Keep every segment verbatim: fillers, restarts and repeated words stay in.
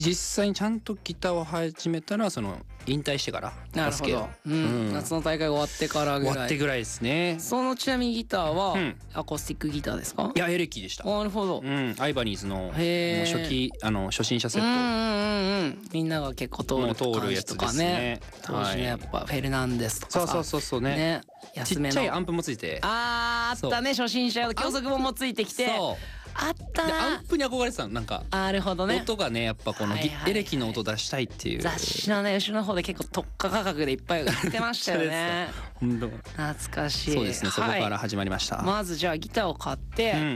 実際にちゃんとギターを始めたのはその引退してからなるほど、うん、うん、夏の大会が終わってからぐらい。 終わってぐらいですね。 そのちなみにギターは、 うん、 アコースティックギターですか？ いやエレキでした。 なるほど、 うん、アイバニーズのもう初期あの初心者セット、 うんうんうん、みんなが結構通る感じとかね、当時ねやっぱフェルナンデスとかさ、 そうそうそうそうね、ね、 安めのちっちゃいアンプもついて、 あーあったね、初心者用教則本もついてきて、そうあったな。 アンプに憧れてたの。なんかなるほどね、 音がねやっぱこの、はいはいはい、エレキの音出したいっていう雑誌のね後ろの方で結構特価価格でいっぱい売ってましたよね本当懐かしい。 そうですね、そこから始まりました、はい、 まずじゃあギターを買って、うんうんうん、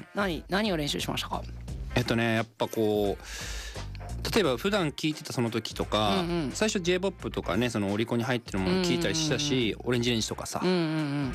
何何を練習しましたか？ えっとねやっぱこう例えば普段聴いてたその時とか、うんうん、最初 J-ポップ とかねそのオリコンに入ってるもの聴いたりしたし、うんうんうん、オレンジレンジとかさ、うんうんうん、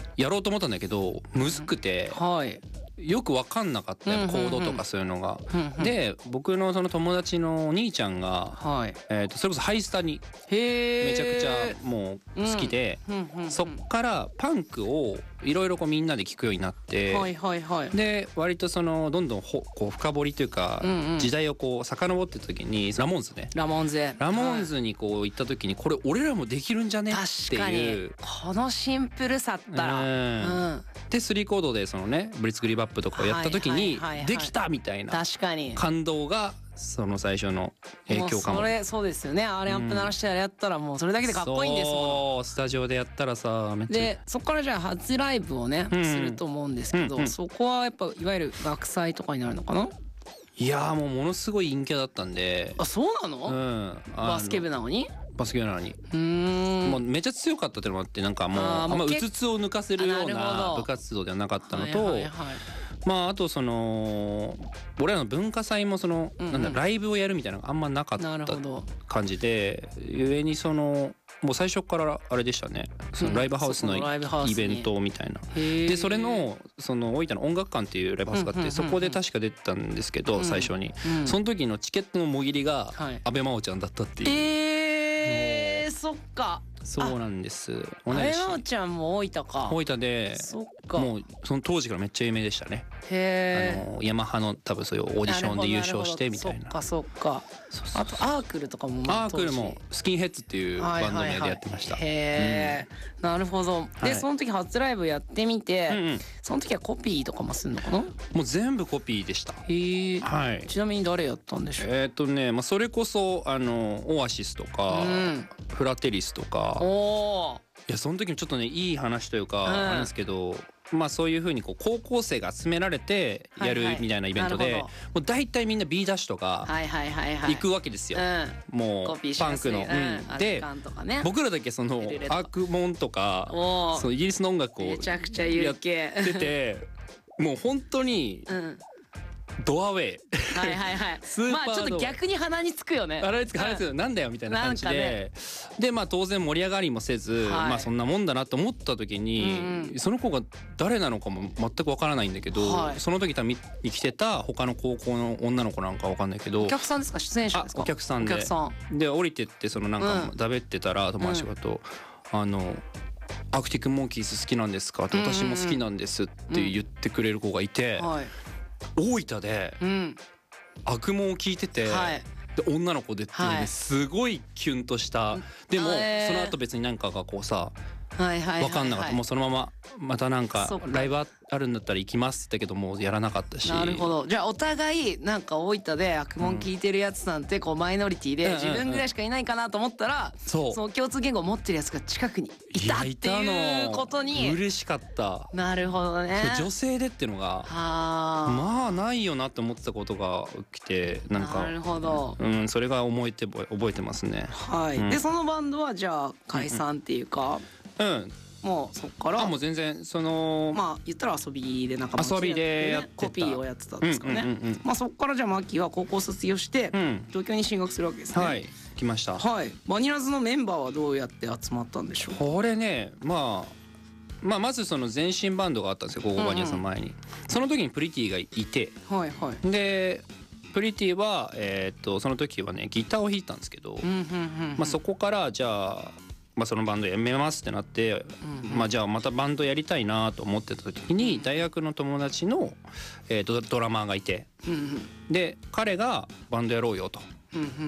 やろうと思ったんだけどむずくて、うん、はいよく分かんなかったよ、コードとかそういうのが、うんうんうん、で僕のその友達のお兄ちゃんが、はいえー、とそれこそハイスタにめちゃくちゃもう好きで、うんうんうんうん、そっからパンクをいろいろこうみんなで聴くようになって、はいはいはい、で割とそのどんどんほこう深掘りというか、うんうん、時代をこう遡ってた時にラモーンズねラモーンズラモーンズにこう行った時にこれ俺らもできるんじゃねっていう、 確かにこのシンプルさったら、うんうん、 でスリーコードでそのねブリッツグリーブアップとかをやった時にできたみたいな感動がその最初の影響かも。 それそうですよね、あれアンプ鳴らしてやったらもうそれだけでかっこいいんですもん。 そうスタジオでやったらさめっちゃでそこからじゃあ初ライブをね、うん、すると思うんですけど、うんうん、そこはやっぱいわゆる学祭とかになるのかな。 いやもうものすごい陰キャだったんで。 あそうなの、うん、バスケ部なのにバスケ部なのにうんもうめっちゃ強かったっていうのもあって、なんかもうあんまうつつを抜かせるような部活動ではなかったのと、はいはいはい、まああとその俺らの文化祭もその、うんうん、なんだライブをやるみたいなのがあんまなかった感じで、ゆえにそのもう最初からあれでしたね、そのライブハウスのイベントみたいな、うん、でそれのその大分の音楽館っていうライブハウスがあって、そこで確か出てたんですけど、最初に、うん、その時のチケットのもぎりが阿部真央ちゃんだったっていう、 えー、そっかそうなんです。 阿部真央ちゃんも大分か。 大分でそっかもうその当時からめっちゃ有名でしたね。へー、あのヤマハの多分そういうオーディションで優勝してみたいな。 そっかそっか。あとアークルとかもアークルもスキンヘッズっていうバンド名でやってました。 はいはいはい、へー、うん、なるほど。で、はい、その時初ライブやってみて、うんうん、その時はコピーとかもするのかな。 もう全部コピーでした。 へー、はい、ちなみに誰やったんでしょう。 えー、っとね、まあ、それこそあのオアシスとか、うん、フラテリスとか、おー、いやその時にちょっとねいい話というか、うん、あるんですけど、まあそういう風にこう高校生が集められてやるみたいなイベントで、はいはい、もう大体みんな B ダッシュとか行くわけですよ、はいはいはいはい、もうパンクの、うんうん、で、ね、僕らだけそのアークモンとかそのイギリスの音楽をやっててもう本当に、うん、ドアウェイはいはいはいまあちょっと逆に鼻につくよね。 鼻につく鼻につく、なんだよみたいな感じで、ね、でまあ当然盛り上がりもせず、はい、まあそんなもんだなと思った時に、うんうん、その子が誰なのかも全くわからないんだけど、はい、その時多分に来てた他の高校の女の子なんかわかんないけど、 お客さんですか出演者ですか。 お客さんで、お客さんで降りてってそのなんかだべってたら友達がと、うん、あのアークティックモンキーズ好きなんですかって、私も好きなんですって言ってくれる子がいて、うんうん、はい、大分で、うん、悪夢を聞いてて、はい、で女の子でっていうね、すごいキュンとした、はい、でも、えー、その後別になんかがこうさはいはいはいはい、分かんなかった。もうそのまままたなんかライブあるんだったら行きますって言ったけどもうやらなかったし。 なるほど。じゃあお互いなんか大分で悪夢聞いてるやつなんてこうマイノリティで自分ぐらいしかいないかなと思ったら、そうその共通言語を持ってるやつが近くにいたっていうことに嬉しかった。 なるほどね。 女性でっていうのがまあないよなって思ってたことが起きて、なんかなるほど、 うん、それが覚えて覚えてますね。 はい、うん、でそのバンドはじゃあ解散っていうか、うんうん、うん、もうそっからあもう全然そのまあ言ったら遊びで仲間遊びでやってたコピーをやってたんですかね、うんうんうんうん、まあそっからじゃあマッキーは高校卒業して、うん、東京に進学するわけですね。 はい、来ました。 はい、バニラズのメンバーはどうやって集まったんでしょう。 これね、まあまあまずその前身バンドがあったんですよ、ゴーゴーバニラズの前に、うんうん、その時にプリティがいて、はいはい、でプリティはえー、っとその時はねギターを弾いたんですけど、うんうんうんうん、まあそこからじゃあまあ、そのバンドやめますってなって、うんうん、まあ、じゃあまたバンドやりたいなと思ってた時に大学の友達の、えー、ド, ドラマーがいて、うんうん、で彼がバンドやろうよとうんうん